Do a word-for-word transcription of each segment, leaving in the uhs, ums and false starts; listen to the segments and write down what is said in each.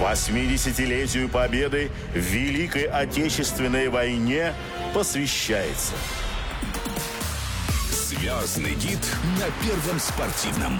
восьмидесятилетию Победы в Великой Отечественной войне посвящается. Звездный гид на Первом спортивном.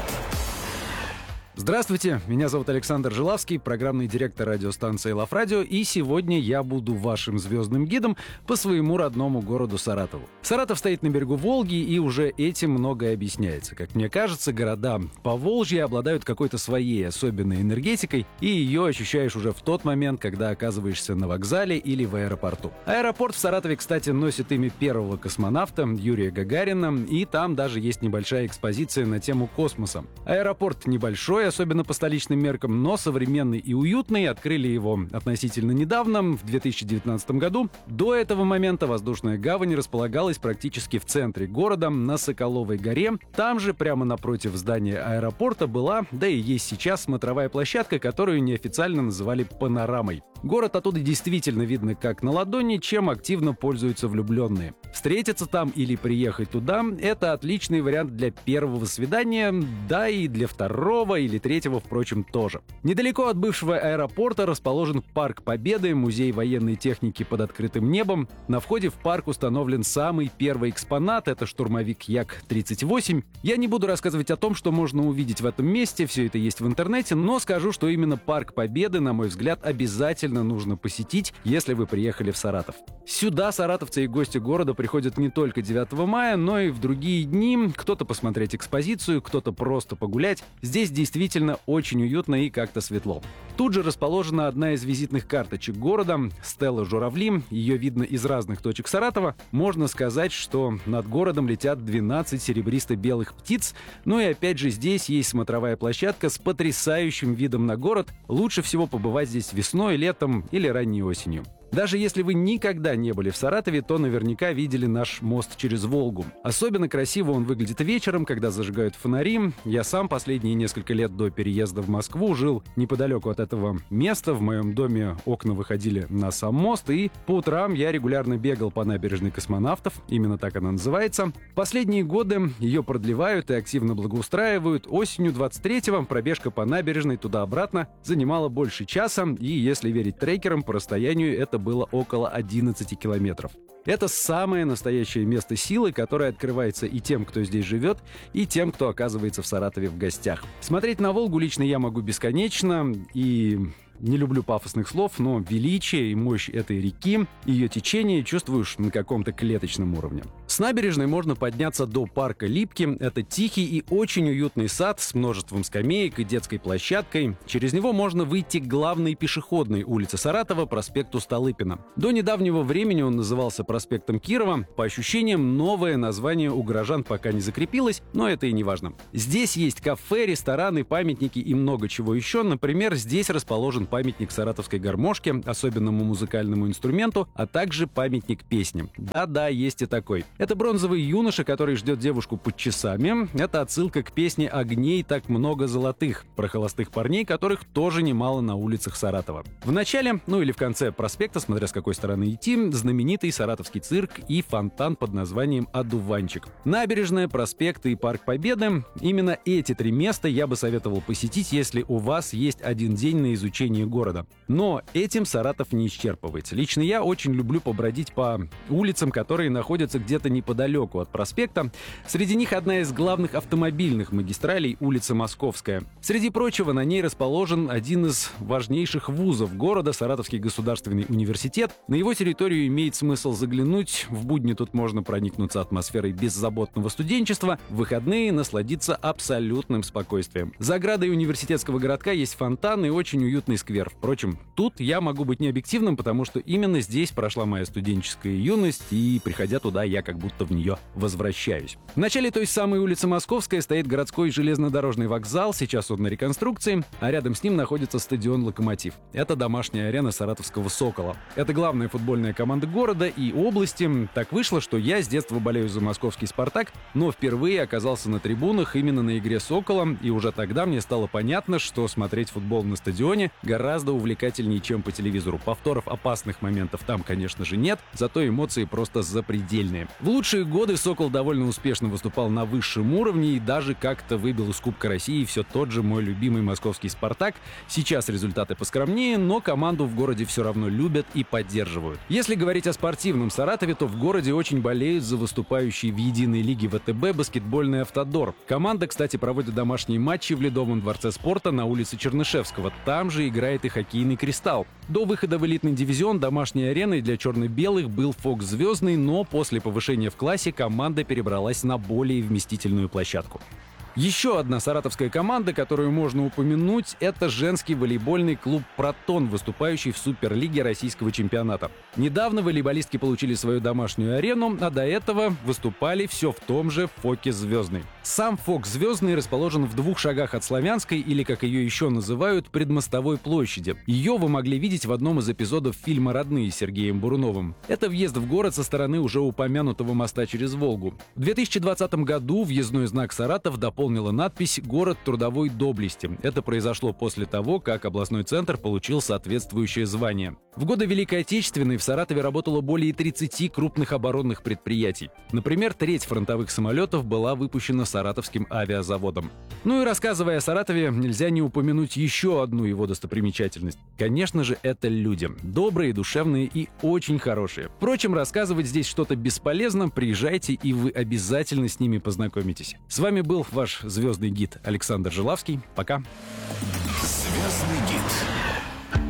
Здравствуйте, меня зовут Александр Жилавский, программный директор радиостанции Лав Радио, и сегодня я буду вашим звездным гидом по своему родному городу Саратову. Саратов стоит на берегу Волги, и уже этим многое объясняется. Как мне кажется, города Поволжья обладают какой-то своей особенной энергетикой, и ее ощущаешь уже в тот момент, когда оказываешься на вокзале или в аэропорту. Аэропорт в Саратове, кстати, носит имя первого космонавта Юрия Гагарина, и там даже есть небольшая экспозиция на тему космоса. Аэропорт небольшой, особенно по столичным меркам, но современный и уютный. Открыли его относительно недавно, в две тысячи девятнадцатом году. До этого момента воздушная гавань располагалась практически в центре города, на Соколовой горе. Там же, прямо напротив здания аэропорта, была, да и есть сейчас, смотровая площадка, которую неофициально называли «Панорамой». Город оттуда действительно видно как на ладони, чем активно пользуются влюбленные. Встретиться там или приехать туда – это отличный вариант для первого свидания, да и для второго или третьего, впрочем, тоже. Недалеко от бывшего аэропорта расположен Парк Победы, музей военной техники под открытым небом. На входе в парк установлен самый первый экспонат – это штурмовик Як тридцать восемь. Я не буду рассказывать о том, что можно увидеть в этом месте, все это есть в интернете, но скажу, что именно Парк Победы, на мой взгляд, обязательно нужно посетить, если вы приехали в Саратов. Сюда саратовцы и гости города приходят не только девятого мая, но и в другие дни. Кто-то посмотреть экспозицию, кто-то просто погулять. Здесь действительно очень уютно и как-то светло. Тут же расположена одна из визитных карточек города – стела «Журавли». Ее видно из разных точек Саратова. Можно сказать, что над городом летят двенадцать серебристо-белых птиц. Ну и опять же здесь есть смотровая площадка с потрясающим видом на город. Лучше всего побывать здесь весной, летом или ранней осенью. Даже если вы никогда не были в Саратове, то наверняка видели наш мост через Волгу. Особенно красиво он выглядит вечером, когда зажигают фонари. Я сам последние несколько лет до переезда в Москву жил неподалеку от этого места. В моем доме окна выходили на сам мост, и по утрам я регулярно бегал по набережной Космонавтов, именно так она называется. Последние годы ее продлевают и активно благоустраивают. Осенью двадцать третьего пробежка по набережной туда-обратно занимала больше часа, и, если верить трекерам, по расстоянию это было около одиннадцати километров. Это самое настоящее место силы, которое открывается и тем, кто здесь живет, и тем, кто оказывается в Саратове в гостях. Смотреть на Волгу лично я могу бесконечно, и не люблю пафосных слов, но величие и мощь этой реки, ее течение чувствуешь на каком-то клеточном уровне. С набережной можно подняться до парка Липки. Это тихий и очень уютный сад с множеством скамеек и детской площадкой. Через него можно выйти к главной пешеходной улице Саратова, проспекту Столыпина. До недавнего времени он назывался проспектом Кирова. По ощущениям, новое название у горожан пока не закрепилось, но это и не важно. Здесь есть кафе, рестораны, памятники и много чего еще. Например, здесь расположен памятник саратовской гармошке, особенному музыкальному инструменту, а также памятник песни. Да-да, есть и такой. Это бронзовый юноша, который ждет девушку под часами. Это отсылка к песне «Огней так много золотых» про холостых парней, которых тоже немало на улицах Саратова. В начале, ну или в конце проспекта, смотря с какой стороны идти, знаменитый саратовский цирк и фонтан под названием «Одуванчик». Набережная, проспект и Парк Победы. Именно эти три места я бы советовал посетить, если у вас есть один день на изучение города. Но этим Саратов не исчерпывается. Лично я очень люблю побродить по улицам, которые находятся где-то неподалеку от проспекта. Среди них одна из главных автомобильных магистралей — улица Московская. Среди прочего, на ней расположен один из важнейших вузов города — Саратовский государственный университет. На его территорию имеет смысл заглянуть. В будни тут можно проникнуться атмосферой беззаботного студенчества, в выходные насладиться абсолютным спокойствием. За оградой университетского городка есть фонтан и очень уютный сквер. Впрочем, тут я могу быть необъективным, потому что именно здесь прошла моя студенческая юность, и, приходя туда, я как будто в нее возвращаюсь. В начале той самой улицы Московская стоит городской железнодорожный вокзал, сейчас он на реконструкции, а рядом с ним находится стадион «Локомотив». Это домашняя арена саратовского «Сокола». Это главная футбольная команда города и области. Так вышло, что я с детства болею за московский «Спартак», но впервые оказался на трибунах именно на игре «Сокола», и уже тогда мне стало понятно, что смотреть футбол на стадионе гораздо увлекательнее, чем по телевизору. Повторов опасных моментов там, конечно же, нет, зато эмоции просто запредельные. В лучшие годы «Сокол» довольно успешно выступал на высшем уровне и даже как-то выбил из Кубка России все тот же мой любимый московский «Спартак». Сейчас результаты поскромнее, но команду в городе все равно любят и поддерживают. Если говорить о спортивном Саратове, то в городе очень болеют за выступающий в единой лиге ВТБ баскетбольный «Автодор». Команда, кстати, проводит домашние матчи в Ледовом дворце спорта на улице Чернышевского. Там же играет и хоккейный «Кристалл». До выхода в элитный дивизион домашней ареной для черно-белых был «Фокс Звездный», но после повышения в классе команда перебралась на более вместительную площадку. Еще одна саратовская команда, которую можно упомянуть, это женский волейбольный клуб «Протон», выступающий в Суперлиге российского чемпионата. Недавно волейболистки получили свою домашнюю арену, а до этого выступали все в том же «Фоке Звездный». Сам «Фок Звездный» расположен в двух шагах от Славянской, или, как ее еще называют, Предмостовой площади. Ее вы могли видеть в одном из эпизодов фильма «Родные» с Сергеем Буруновым. Это въезд в город со стороны уже упомянутого моста через Волгу. В две тысячи двадцатом году въездной знак «Саратов» дополнила надпись «Город трудовой доблести». Это произошло после того, как областной центр получил соответствующее звание. В годы Великой Отечественной в Саратове работало более тридцати крупных оборонных предприятий. Например, треть фронтовых самолетов была выпущена Саратовским авиазаводом. Ну и рассказывая о Саратове, нельзя не упомянуть еще одну его достопримечательность. Конечно же, это люди. Добрые, душевные и очень хорошие. Впрочем, рассказывать здесь что-то бесполезно. Приезжайте, и вы обязательно с ними познакомитесь. С вами был ваш звездный гид Александр Жилавский. Пока. Звездный гид.